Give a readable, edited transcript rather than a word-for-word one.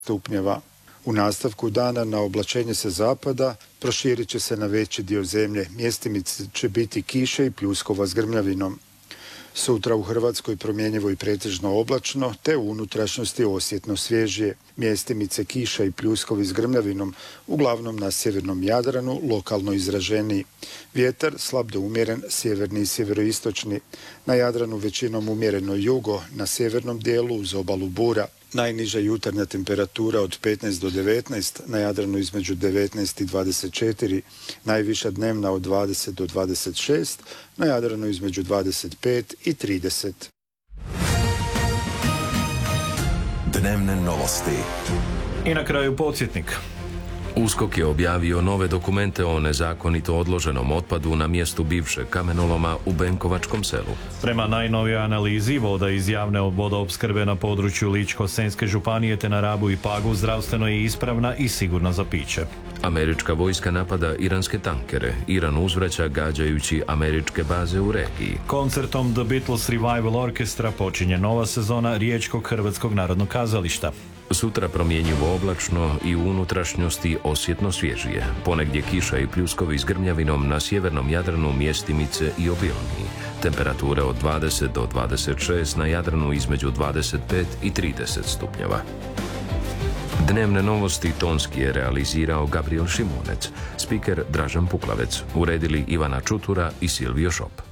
stupnjeva. U nastavku dana na oblačenje sa zapada proširit će se na veći dio zemlje. Mjestimice će biti kiše i pljuskova s grmljavinom. Sutra u Hrvatskoj promjenjivo i pretežno oblačno, te u unutrašnjosti osjetno svježije. Mjestimice kiša i pljuskovi s grmljavinom, uglavnom na sjevernom Jadranu, lokalno izraženiji. Vjetar slab do umjeren, sjeverni i sjeveroistočni. Na Jadranu većinom umjereno jugo, na sjevernom dijelu uz obalu bura. Najniža jutarnja temperatura od 15 do 19, na Jadranu između 19 i 24, najviša dnevna od 20 do 26, na Jadranu između 25 i 30. Dnevne novosti. I na kraju podsjetnik. USKOK je objavio nove dokumente o nezakonito odloženom otpadu na mjestu bivšeg kamenoloma u Benkovačkom selu. Prema najnovijoj analizi, voda iz javne vodoopskrbe na području Ličko-senjske županije te na Rabu i Pagu zdravstveno je ispravna i sigurna za piće. Američka vojska napada iranske tankere. Iran uzvraća gađajući američke baze u regiji. Koncertom The Beatles Revival Orchestra počinje nova sezona Riječkog Hrvatskog narodnog kazališta. Sutra promjenjivo oblačno i u unutrašnjosti osjetno svježije. Ponegdje kiša i pljuskovi s grmljavinom na sjevernom Jadranu, mjestimice i obilniji. Temperature od 20 do 26, na Jadranu između 25 i 30 stupnjeva. Dnevne novosti tonski je realizirao Gabriel Šimunec, spiker Dražen Puklavec, uredili Ivana Čutura i Silvio Šop.